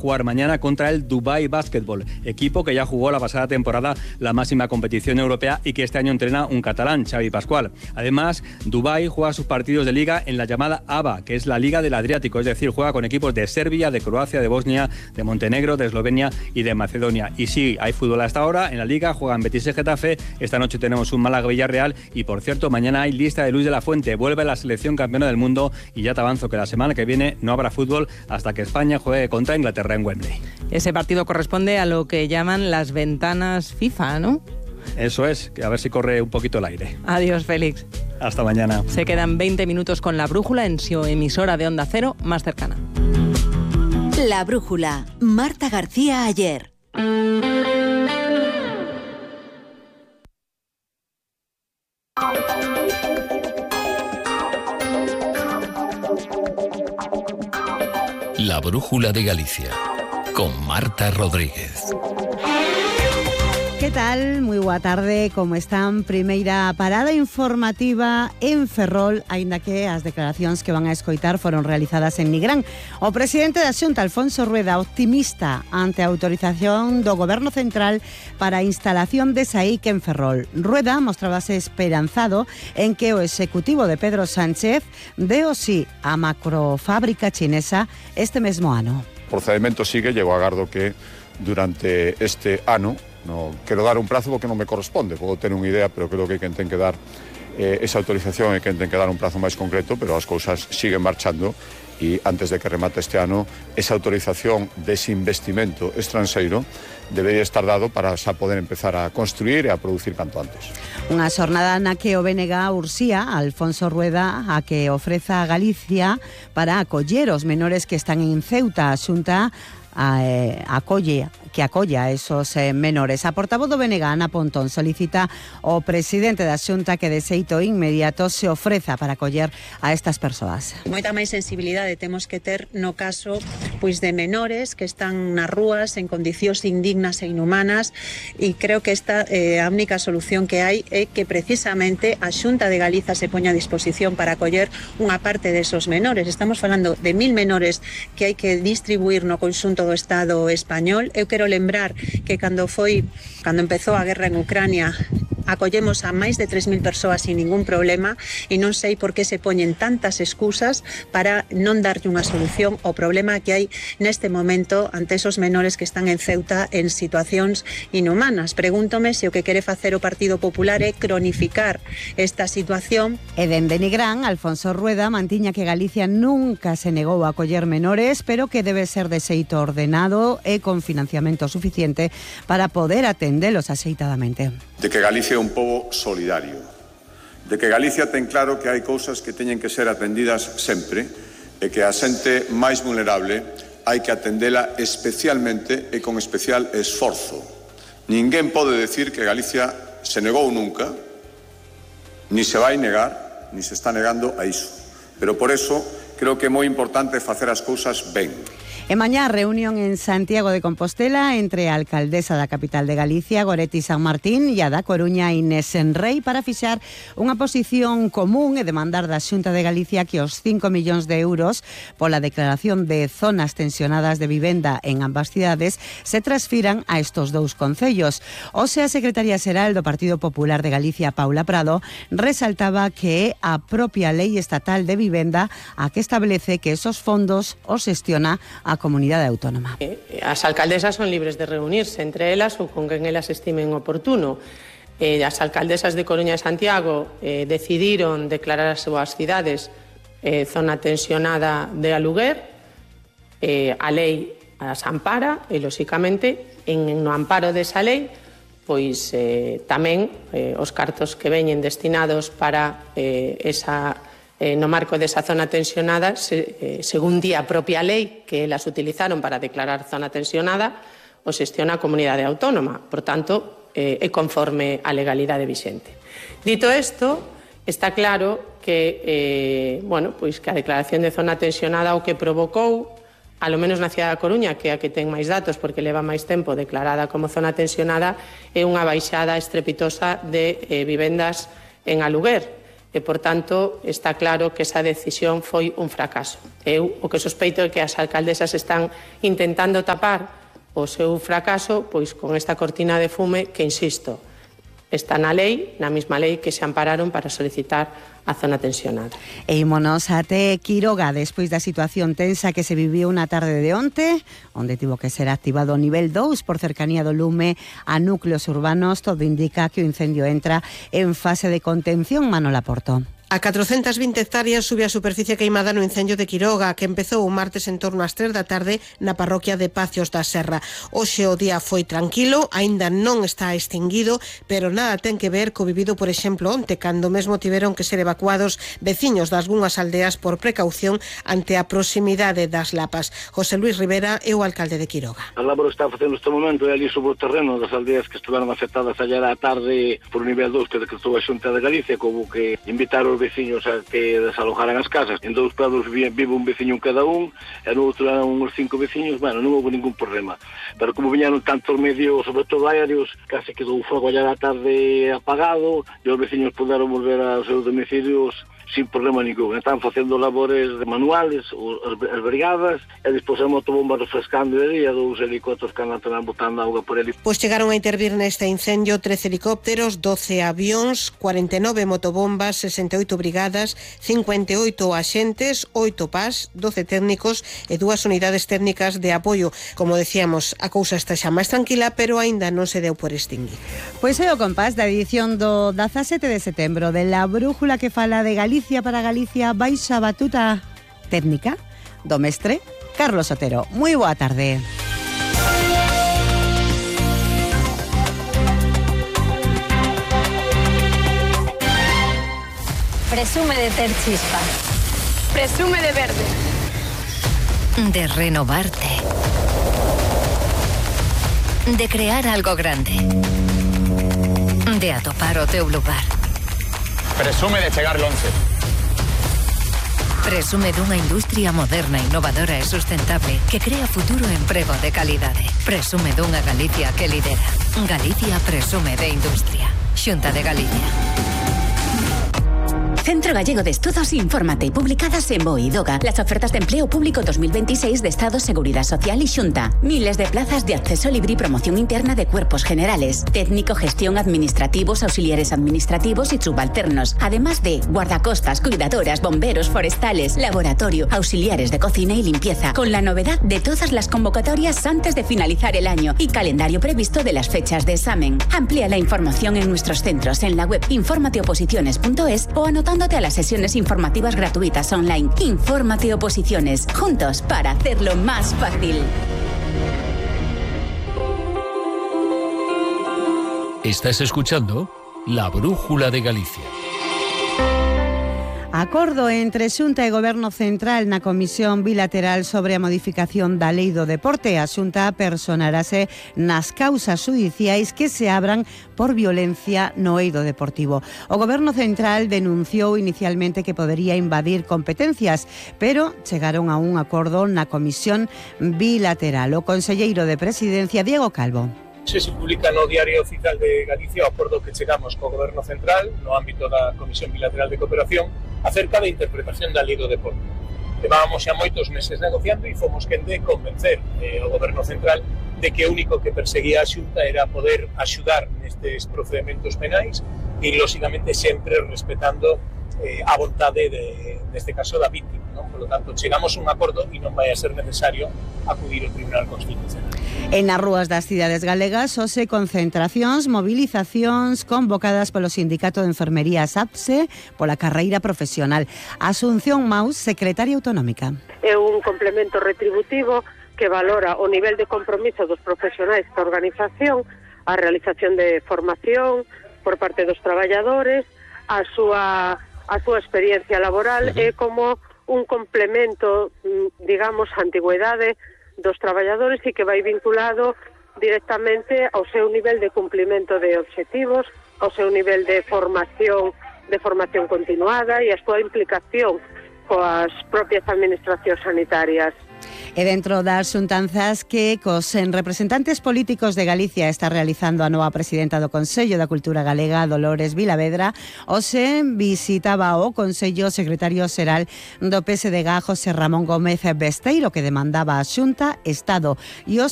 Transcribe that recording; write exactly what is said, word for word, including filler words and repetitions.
jugar mañana contra el Dubai Basketball, equipo que ya jugó la pasada temporada la máxima competición europea y que este año entrena un catalán, Xavi Pascual. Además, Dubai juega sus partidos de liga en la llamada A B A, que es la Liga del Adriático, es decir, juega con equipos de Serbia, de Croacia, de Bosnia, de Montenegro, de Eslovenia y de Macedonia. Y sí, hay fútbol hasta ahora en la liga, juegan Betis y Getafe, esta noche tenemos un Málaga-Villarreal y, por cierto, mañana hay lista de Luis de la Fuente, vuelve la selección campeona del mundo y ya te avanzo que la semana que viene no habrá fútbol hasta que España juegue contra Inglaterra en Wembley. Ese partido corresponde a lo que llaman las ventanas FIFA, ¿no? Eso es, que a ver si corre un poquito el aire. Adiós, Félix. Hasta mañana. Se quedan veinte minutos con La Brújula en su emisora de Onda Cero más cercana. La Brújula. Marta García Ayer. La Brújula de Galicia, con Marta Rodríguez. Que tal? Moi boa tarde, como están? Primeira parada informativa en Ferrol, aínda que as declaracións que van a escoitar foron realizadas en Nigrán. O presidente da Xunta, Alfonso Rueda, optimista ante a autorización do Goberno Central para a instalación de Saic en Ferrol. Rueda mostrábase esperanzado en que o executivo de Pedro Sánchez dé o sí a macrofábrica chinesa este mesmo ano. O procedimento sigue, llego agardo que durante este ano, no quero dar un prazo porque non me corresponde, podo ter unha idea, pero creo que quen ten que dar eh, esa autorización e quen ten que dar un prazo máis concreto, pero as cousas siguen marchando e antes de que remate este ano, esa autorización dese investimento estranxeiro debería estar dado para xa poder empezar a construir e a producir canto antes. Unha xornada na que o B N G ursía a Alfonso Rueda a que ofreza a Galicia para acoller os menores que están en Ceuta. A Xunta a, eh, acolle que acolla a esos eh, menores. A portavoz do B N G, Ana Pontón, solicita ao presidente da Xunta que de xeito inmediato se ofreza para acoller a estas persoas. Moita máis sensibilidade temos que ter no caso pois de menores que están nas rúas en condicións indignas e inhumanas, e creo que esta eh, a única solución que hai é que precisamente a Xunta de Galiza se poña a disposición para acoller unha parte desos menores. Estamos falando de mil menores que hai que distribuir no conxunto do Estado español. Eu quero lembrar que cando foi cando empezou a guerra en Ucrania acollemos a máis de tres mil persoas sin ningún problema e non sei por que se poñen tantas excusas para non darlle unha solución ao problema que hai neste momento ante esos menores que están en Ceuta en situacións inhumanas. Pregúntome se o que quere facer o Partido Popular é cronificar esta situación. E dende Nigrán, Alfonso Rueda mantiña que Galicia nunca se negou a acoller menores, pero que debe ser de xeito ordenado e con financiamento suficiente para poder atendelos axeitadamente. De que Galicia é un pobo solidario, de que Galicia ten claro que hai cousas que teñen que ser atendidas sempre e que a xente máis vulnerable hai que atendela especialmente e con especial esforzo. Ninguén pode decir que Galicia se negou nunca, ni se vai negar, ni se está negando a iso. Pero por eso creo que é moi importante facer as cousas ben. E mañá reunión en Santiago de Compostela entre a alcaldesa da capital de Galicia, Goretti San Martín, e a da Coruña, Inés Enrei, para fixar unha posición común e demandar da Xunta de Galicia que os cinco millóns de euros pola declaración de zonas tensionadas de vivenda en ambas cidades se transfiran a estos dous concellos. Oxe, a secretaria xeral do Partido Popular de Galicia, Paula Prado, resaltaba que é a propia lei estatal de vivenda a que establece que esos fondos os xestiona a comunidade autónoma. As alcaldesas son libres de reunirse entre elas ou con quen elas estimen oportuno. Eh, as alcaldesas de Coruña e Santiago eh, decidiron declarar as súas cidades eh, zona tensionada de aluguer. Eh, a lei as ampara e, lóxicamente, en no amparo desa lei, pois eh, tamén eh, os cartos que veñen destinados para eh, esa Eh, no marco desa zona tensionada, se, eh, según di a propia lei que elas utilizaron para declarar zona tensionada, o xestiona a comunidade autónoma. Por tanto, eh, é conforme a legalidade vixente. Dito isto, está claro que, eh, bueno, pois que a declaración de zona tensionada o que provocou, a lo menos na cidade da Coruña, que é a que ten máis datos porque leva máis tempo declarada como zona tensionada, é unha baixada estrepitosa de eh, vivendas en aluguer. e, por tanto, está claro que esa decisión foi un fracaso. Eu o que sospeito é que as alcaldesas están intentando tapar o seu fracaso pois con esta cortina de fume que, insisto, está na lei, na mesma lei que se ampararon para solicitar a zona tensionada. E ímonos até Quiroga, despois da situación tensa que se viviu unha tarde de onte, onde tivo que ser activado o nivel dous por cercanía do lume a núcleos urbanos. Todo indica que o incendio entra en fase de contención. Manola Porto. A catrocentas vinte hectáreas sube a superficie queimada no incendio de Quiroga, que empezou o martes en torno ás tres da tarde na parroquia de Pacios da Serra. Hoxe o día foi tranquilo, aínda non está extinguido, pero nada ten que ver co vivido, por exemplo, onte, cando mesmo tiveron que ser evacuados veciños das algunhas aldeas por precaución ante a proximidade das lapas. José Luis Rivera é o alcalde de Quiroga. A labor está facendo este momento é ali sobre o terreno das aldeas que estiveron afectadas ayer á tarde por o nivel dous que decretou a Xunta de Galicia, como que invitar os veciños a que desalojaran as casas. En dous prados vive un veciño en cada un, e no outro eran uns cinco veciños. Bueno, non houve ningún problema. Pero como viñaron tantos medios, sobre todo aéreos, case quedou o fogo allá da tarde apagado, e os veciños puderon volver aos seus domicilios sin problema ningún. Están facendo labores manuales, as brigadas, e despois a motobomba refrescando de día, dous helicópteros que andan botando auga por ali. Pois chegaron a intervir neste incendio trece helicópteros, doce avións, cuarenta e nove motobombas, sesenta e oito brigadas, cincuenta e oito axentes, oito P A S, doce técnicos e dúas unidades técnicas de apoio. Como decíamos, a cousa está xa máis tranquila, pero aínda non se deu por extinguir. Pois é o compás da edición do dezasete de setembro de La Brújula, que fala de Galicia para Galicia, baixa batuta técnica do mestre Carlos Otero. Moi boa tarde. Presume de ter chispa. Presume de verde. De renovarte. De crear algo grande. De atopar o teu lugar. Presume de chegar longe. Presume dunha industria moderna, innovadora e sustentable que crea futuro e emprego de calidade. Presume dunha Galicia que lidera. Galicia presume de industria. Xunta de Galicia. Centro Gallego de Estudos, infórmate. Publicadas en BOE y DOGA. Las ofertas de empleo público dos mil veintiséis de Estado, Seguridad Social y Xunta. Miles de plazas de acceso libre y promoción interna de cuerpos generales. Técnico, gestión, administrativos, auxiliares administrativos y subalternos. Además de guardacostas, cuidadoras, bomberos, forestales, laboratorio, auxiliares de cocina y limpieza. Con la novedad de todas las convocatorias antes de finalizar el año y calendario previsto de las fechas de examen. Amplía la información en nuestros centros en la web infórmateoposiciones punto es o anotándote a las sesiones informativas gratuitas online. Infórmate Oposiciones, juntos para hacerlo más fácil. Estás escuchando La Brújula de Galicia. Acordo entre Xunta e Goberno Central na Comisión Bilateral sobre a modificación da Lei do Deporte. A Xunta personarase nas causas xudiciais que se abran por violencia no eido deportivo. O Goberno Central denunciou inicialmente que podería invadir competencias, pero chegaron a un acordo na Comisión Bilateral. O conselleiro de Presidencia, Diego Calvo. Se se publica no Diario Oficial de Galicia o acordo que chegamos co Goberno Central no ámbito da Comisión Bilateral de Cooperación acerca da interpretación da Lei do Deporte. Levábamos xa moitos meses negociando e fomos quen de convencer eh, o Goberno Central de que o único que perseguía a Xunta era poder axudar nestes procedementos penais e, lóxicamente, sempre respetando eh, a vontade de, neste caso, da víctima, non? Por lo tanto, chegamos a un acordo e non vai a ser necesario acudir ao Tribunal Constitucional. En as rúas das cidades galegas, hoxe concentracións, movilizacións convocadas polo Sindicato de Enfermería SAPSE pola carreira profesional. Asunción Maus, secretaria autonómica. É un complemento retributivo que valora o nivel de compromiso dos profesionais da organización, a realización de formación por parte dos traballadores, a súa, a súa experiencia laboral, uh-huh. é como un complemento, digamos, a antigüedade dos traballadores e que vai vinculado directamente ao seu nivel de cumplimento de obxectivos, ao seu nivel de formación, de formación continuada e a súa implicación coas propias administracións sanitarias. E dentro das xuntanzas que cos representantes políticos de Galicia está realizando a nova presidenta do Consello da Cultura Galega, Dolores Vilavedra, hoxe visitaba o Consello secretario xeral do P S D G, José Ramón Gómez Besteiro, que demandaba a Xunta, Estado e os